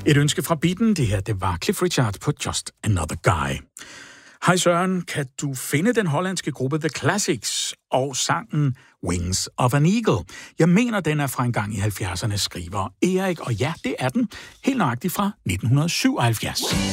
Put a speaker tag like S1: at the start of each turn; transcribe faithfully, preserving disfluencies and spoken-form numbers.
S1: Et ønske fra Bitten, det her, det var Cliff Richard på Just Another Guy. Hej Søren, kan du finde den hollandske gruppe The Classics og sangen Wings of an Eagle? Jeg mener, den er fra en gang i halvfjerdserne, skriver Erik, og ja, det er den, helt nøjagtigt fra nitten syvoghalvfjerds.